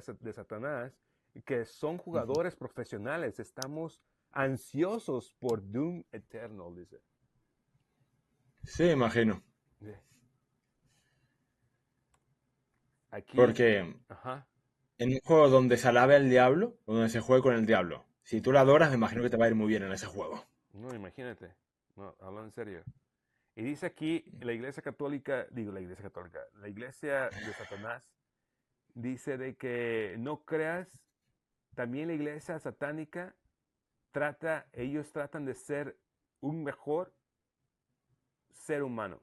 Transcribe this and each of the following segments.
de Satanás, que son jugadores profesionales. Estamos ansiosos por Doom Eternal, dice. Sí, imagino. Aquí, Porque ajá. en un juego donde se alabe al diablo, o donde se juegue con el diablo, si tú lo adoras, me imagino que te va a ir muy bien en ese juego. No, imagínate. No, hablando en serio. Y dice aquí, la iglesia católica, digo la iglesia católica, la iglesia de Satanás, dice de que no creas, también la iglesia satánica ellos tratan de ser un mejor ser humano.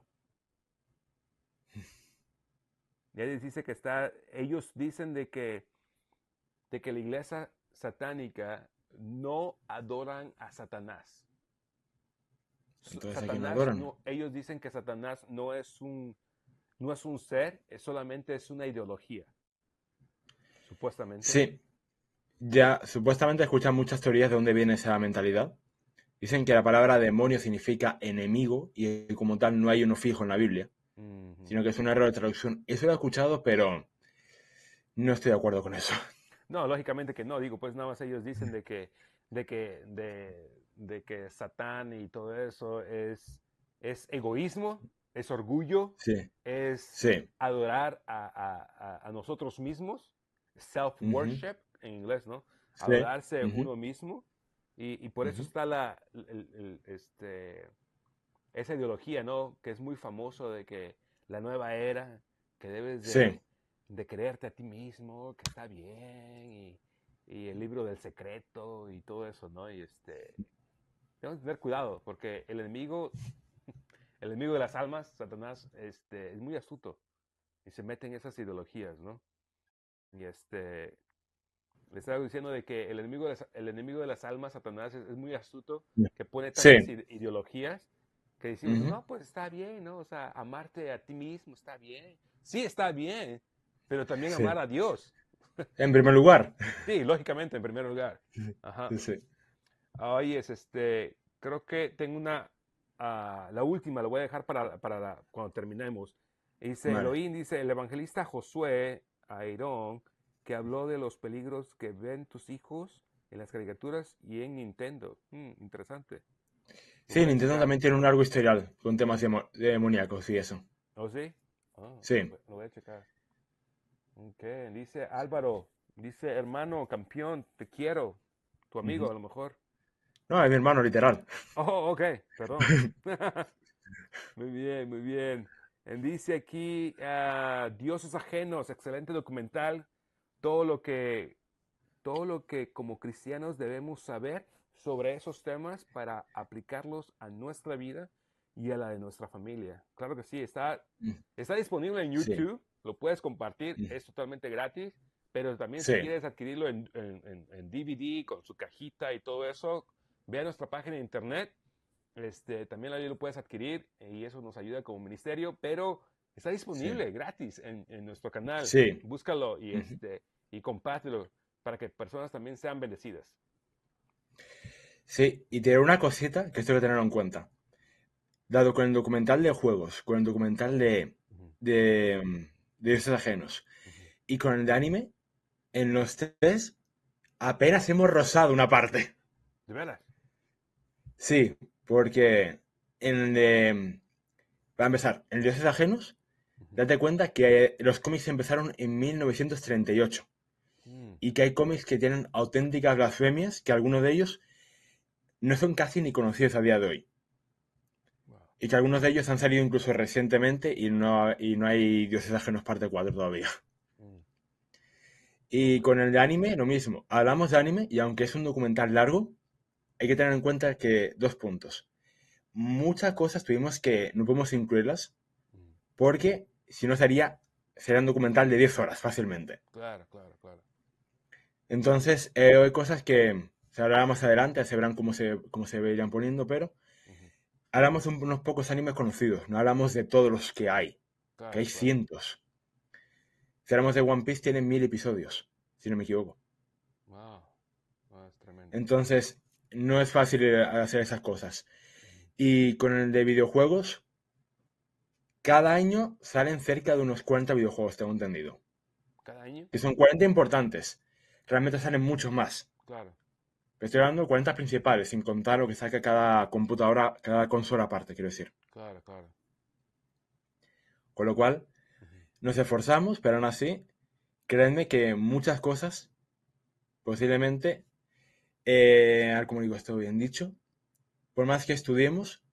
Y ellos dice que ellos dicen de que la iglesia satánica no adoran a Satanás. Entonces, ¿a quién Satanás adoran? no, ellos dicen que Satanás no es un ser, solamente es una ideología, supuestamente. Sí, ya supuestamente escuchan muchas teorías de dónde viene esa mentalidad. Dicen que la palabra demonio significa enemigo y como tal no hay uno fijo en la Biblia, Ujú. sino que es un error de traducción. Eso lo he escuchado, pero no estoy de acuerdo con eso. No, lógicamente que no, digo, pues nada más ellos dicen de que Satán y todo eso es egoísmo, es orgullo, Sí, es sí. adorar a nosotros mismos, Ujú, self-worship en inglés, ¿no? sí. Adorarse Ujú, uno mismo. Y por eso ujú, está esa ideología, ¿no? Que es muy famoso de que la nueva era, que debes sí, de creerte a ti mismo, que está bien, y el libro del secreto y todo eso, ¿no? Tenemos que tener cuidado, porque el enemigo de las almas, Satanás, es muy astuto y se mete en esas ideologías, ¿no? Y le estaba diciendo de que el enemigo de las almas, Satanás, es muy astuto, que pone tantas sí. ideologías que decimos, Ujú, no, pues está bien, ¿no? O sea, amarte a ti mismo está bien. Sí, está bien, pero también amar sí. a Dios. En primer lugar. Sí, lógicamente, en primer lugar. Ajá. Sí, sí. Oye, creo que tengo la última, la voy a dejar para cuando terminemos. Dice, Vale. Elohim, dice, el evangelista Josué Airón, que habló de los peligros que ven tus hijos en las caricaturas y en Nintendo. Interesante. Lo Sí, voy a Nintendo checar. también tiene un largo historial con temas demoníacos y eso. ¿Oh, sí? Ah, Sí. lo voy a checar. Ok, dice Álvaro, dice, hermano, campeón, te quiero. Tu Ujú. amigo, a lo mejor. No, es mi hermano, literal. Oh, ok, perdón. Muy bien, muy bien. Dice aquí, Dioses Ajenos, excelente documental. Todo lo que, todo lo que como cristianos debemos saber sobre esos temas para aplicarlos a nuestra vida y a la de nuestra familia. Claro que sí, está disponible en Sí. YouTube, lo puedes compartir, es totalmente gratis, pero también si Sí. quieres adquirirlo en DVD con su cajita y todo eso, ve a nuestra página de internet. También ahí lo puedes adquirir y eso nos ayuda como ministerio, pero está Sí. disponible gratis en nuestro canal. Sí. Búscalo y, Ujú. y compártelo para que personas también sean bendecidas. Sí, y te diré una cosita que esto hay que tener en cuenta. Dado con el documental de juegos, con el documental Ujú, de dioses ajenos ujú. y con el de anime, en los tres apenas hemos rozado una parte. ¿De veras? Sí, porque en el de, para empezar, en dioses ajenos, Ujú. date cuenta que los cómics empezaron en 1938 Mm, y que hay cómics que tienen auténticas blasfemias que algunos de ellos no son casi ni conocidos a día de hoy. wow. Y que algunos de ellos han salido incluso recientemente y no hay Dioses Ajenos parte 4 todavía. Mm, Y ok. con el de anime, lo mismo. Hablamos de anime y aunque es un documental largo, hay que tener en cuenta que dos puntos. Muchas cosas tuvimos que no podemos incluirlas Mm, porque si no sería un documental de 10 horas fácilmente. claro, claro, claro. Entonces, hay cosas que se hablará más adelante, se verán cómo se irían poniendo, pero Ujú. hablamos de unos pocos animes conocidos, no hablamos de todos los que hay Claro, claro. cientos. Si hablamos de One Piece, tiene 1000 episodios, si no me equivoco. Wow. Ah, es tremendo. Entonces, no es fácil hacer esas cosas. Ujú. Y con el de videojuegos, cada año salen cerca de unos 40 videojuegos, tengo entendido. cada año. que son 40 importantes. Realmente salen muchos más. Claro, Pero estoy hablando de 40 principales, sin contar lo que saca cada computadora, cada consola aparte, quiero decir. claro, claro. Con lo cual, Ujú. nos esforzamos, pero aún así, créanme que muchas cosas, posiblemente, como digo, esto bien dicho, por más que estudiemos,